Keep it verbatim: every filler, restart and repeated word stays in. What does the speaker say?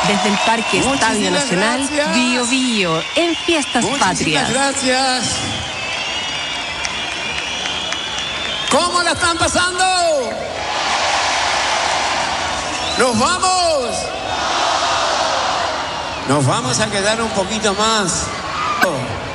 Desde el Parque Muchísimas Estadio Nacional, gracias. Bío Bío, en Fiestas Muchísimas Patrias. gracias. ¿Cómo la están pasando? ¡Nos vamos! Nos vamos a quedar un poquito más.